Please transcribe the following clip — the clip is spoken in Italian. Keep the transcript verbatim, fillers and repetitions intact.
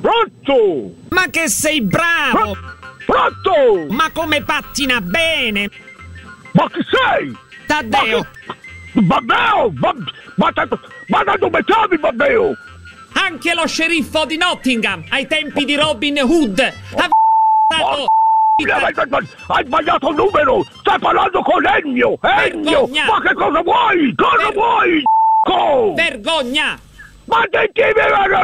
Pronto! Ma che sei bravo! Pronto! Ma come pattina bene! Ma chi sei? Taddeo! Babbeo! Ma, ma, da, ma da dove chiami, Babbeo? Anche lo sceriffo di Nottingham, ai tempi di Robin Hood, ha Oh, hai sbagliato il numero! Stai parlando con Ennio! Ennio! Vergogna! Ma che cosa vuoi? Cosa Ver- vuoi? Vergogna! Ma che ti